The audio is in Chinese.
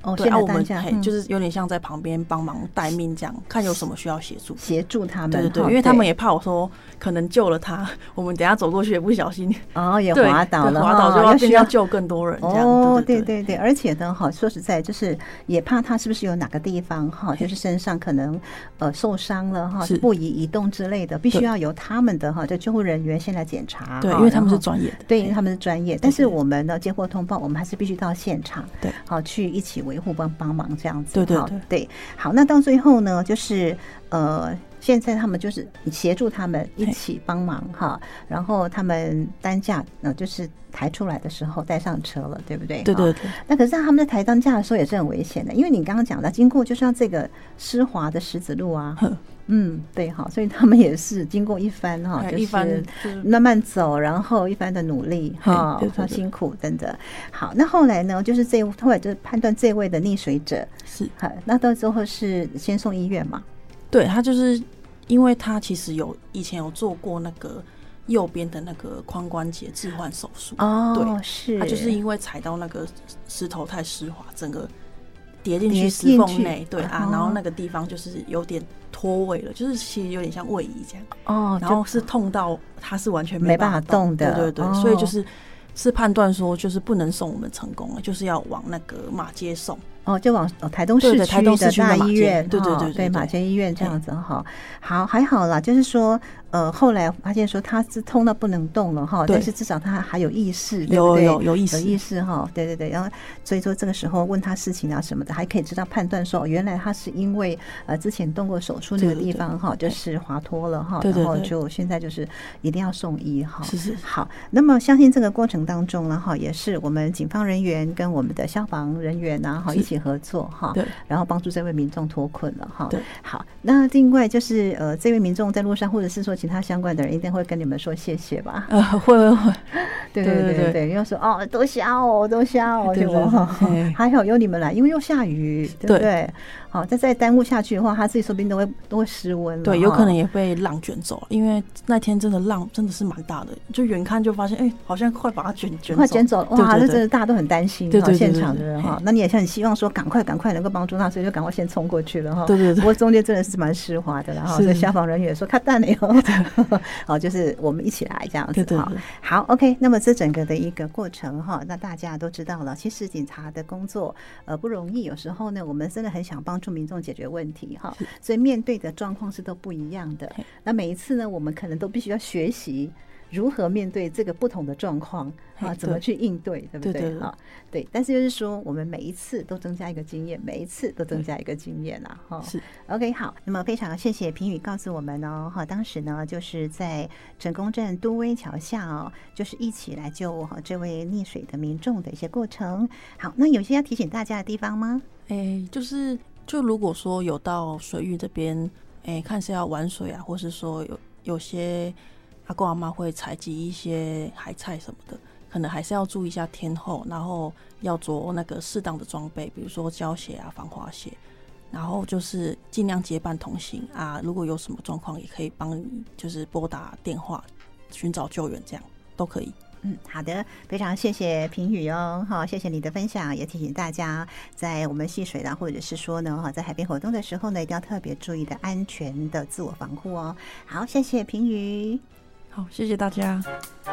对啊，我们就是有点像在旁边帮忙待命这样，看有什么需要协助他们。 对对对，因为他们也怕我说可能救了他，我们等一下走过去也不小心也滑倒了， 滑倒就要需要救更多人这样。 对对对，而且呢说实在就是也怕他是不是有哪个地方就是身上可能受伤了不宜移动之类的，必须要由他们的这救护人员先来检查。 对，因为他们是专业的。 对，因为他们是专业，但是我们呢接获通报，我们还是必须到现场， 对， 去一起维护帮忙这样子。 对对对，好，那到最后呢，就是现在他们就是协助他们一起帮忙然后他们担架就是抬出来的时候带上车了，对不对？ 对对对。 那可是他们在抬担架的时候也是很危险的，因为你刚刚讲的，经过就像这个湿滑的石子路啊。对，所以他们也是经过一番就是慢慢走，然后一番的努力非辛苦等等。好，那后来呢，就是后来就判断这位的溺水者是那到最后是先送医院嘛？ 对，他就是因为他其实以前有做过那个右边的那个髋关节置换手术。对， 是他就是因为踩到那个石头太湿滑，整个跌进去石缝内。对啊，然后那个地方就是有点脱位了，就是其实有点像位移这样。然后是痛到他是完全没办法动的。对对对，所以是判断说就是不能送我们成功了，就是要往那个马街送。 就往台东市区的大医院， 对对对对， 马街医院这样子好，还好啦，就是说后来发现说他是痛到不能动了但是至少他还有意识，对不对？ 有意识对对对，然后所以说这个时候问他事情啊什么的，还可以知道判断说原来他是因为之前动过手术那个地方就是滑脱了然后就现在就是一定要送医是好，那么相信这个过程当中呢也是我们警方人员跟我们的消防人员一起合作对， 然后帮助这位民众脱困了对， 好，那另外就是这位民众在路上或者是说其他相关的人一定会跟你们说谢谢吧？ 会， 对对对对，因为说多谢对吧？还好有你们来，因为又下雨，对不对？好，再耽误下去的话，他自己说不定都会失温了。 对，有可能也被浪卷走，因为那天真的浪真的是蛮大的，就远看就发现好像快把它卷走了。哇，这真的大家都很担心，现场的人那你也是很希望说赶快能够帮助他，所以就赶快先冲过去了对对对。 不过中间真的是蛮湿滑的，然后所以消防人员说看淡了就是我们一起来这样子。 对。 好 ，OK， 那么这整个的一个过程那大家都知道了，其实警察的工作不容易，有时候呢我们真的很想帮助民众解决问题所以面对的状况是都不一样的。那每一次呢我们可能都必须要学习如何面对这个不同的状况怎么去应对，对不对？对，但是就是说我们每一次都增加一个经验，每一次都增加一个经验是 OK， 好，那么非常谢谢平宇告诉我们当时呢就是在成功镇都威桥下就是一起来救这位溺水的民众的一些过程。好，那有些要提醒大家的地方吗？ 就如果说有到水域这边看是要玩水啊，或是说有些阿公阿嬷会采集一些海菜什么的，可能还是要注意一下天候，然后要着那个适当的装备，比如说胶鞋啊、防滑鞋，然后就是尽量结伴同行啊。如果有什么状况，也可以帮你就是拨打电话寻找救援，这样都可以。 好的，非常谢谢平宇谢谢你的分享，也提醒大家在我们戏水啦，或者是说呢在海边活动的时候呢，一定要特别注意的安全的自我防护好，谢谢平宇。 好，谢谢大家。